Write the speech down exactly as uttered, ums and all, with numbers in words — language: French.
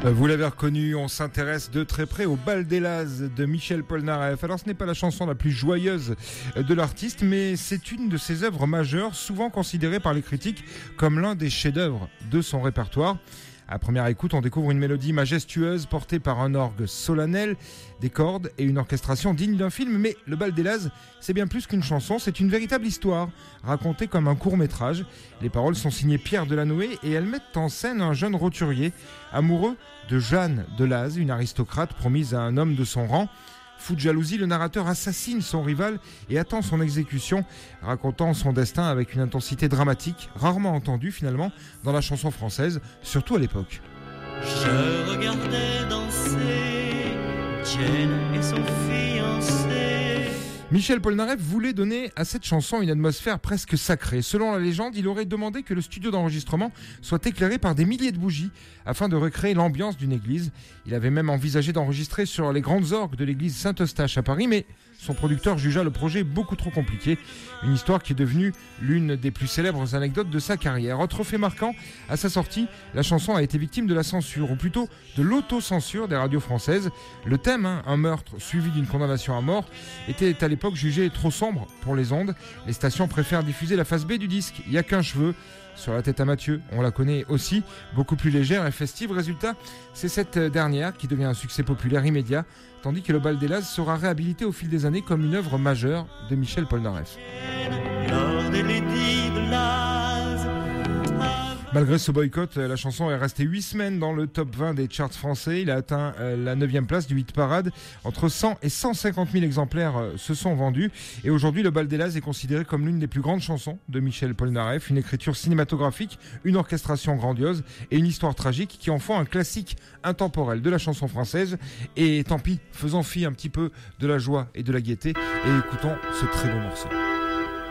Vous l'avez reconnu, on s'intéresse de très près au Bal des Lazes de Michel Polnareff. Alors ce n'est pas la chanson la plus joyeuse de l'artiste, mais c'est une de ses œuvres majeures, souvent considérée par les critiques comme l'un des chefs-d'œuvre de son répertoire. À première écoute, on découvre une mélodie majestueuse portée par un orgue solennel, des cordes et une orchestration digne d'un film. Mais le Bal des Lazes, c'est bien plus qu'une chanson, c'est une véritable histoire, racontée comme un court-métrage. Les paroles sont signées Pierre Delanoë et elles mettent en scène un jeune roturier, amoureux de Jeanne de Laz, une aristocrate promise à un homme de son rang. Fou de jalousie, le narrateur assassine son rival et attend son exécution, racontant son destin avec une intensité dramatique, rarement entendue finalement dans la chanson française, surtout à l'époque. Je regardais danser Jane et son fiancé. Michel Polnareff voulait donner à cette chanson une atmosphère presque sacrée. Selon la légende, il aurait demandé que le studio d'enregistrement soit éclairé par des milliers de bougies afin de recréer l'ambiance d'une église. Il avait même envisagé d'enregistrer sur les grandes orgues de l'église Saint-Eustache à Paris, mais son producteur jugea le projet beaucoup trop compliqué. Une histoire qui est devenue l'une des plus célèbres anecdotes de sa carrière. Autre fait marquant, à sa sortie, la chanson a été victime de la censure, ou plutôt de l'autocensure des radios françaises. Le thème, hein, un meurtre suivi d'une condamnation à mort, était à l'époque jugé trop sombre pour les ondes. Les stations préfèrent diffuser la face B du disque, Il y a qu'un cheveu. Sur la tête à Mathieu, on la connaît aussi, beaucoup plus légère et festive. Résultat, c'est cette dernière qui devient un succès populaire immédiat, tandis que le Bal des Lazes sera réhabilité au fil des années comme une œuvre majeure de Michel Polnareff. Malgré ce boycott, la chanson est restée huit semaines dans le top vingt des charts français. Il a atteint la neuvième place du hit parade. Entre cent et cent cinquante mille exemplaires se sont vendus. Et aujourd'hui, le Bal des Lazes est considéré comme l'une des plus grandes chansons de Michel Polnareff. Une écriture cinématographique, une orchestration grandiose et une histoire tragique qui en font un classique intemporel de la chanson française. Et tant pis, faisons fi un petit peu de la joie et de la gaieté et écoutons ce très beau morceau.